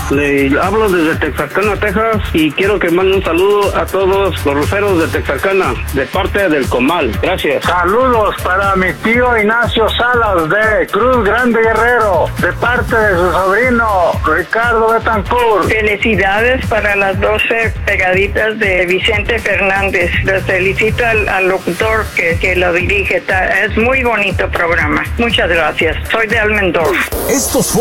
Le hablo desde Texarkana, Texas, y quiero que mande un saludo a todos los ruferos de Texarkana, de parte del Comal. Gracias. Saludos para mi tío Ignacio Salas de Cruz Grande Guerrero, de parte de su sobrino Ricardo Betancourt. Felicidades para las 12 pegaditas de Vicente Fernández. Les felicito al locutor que lo dirige. Es muy bonito programa. Muchas gracias. Soy de Almendorf. Estos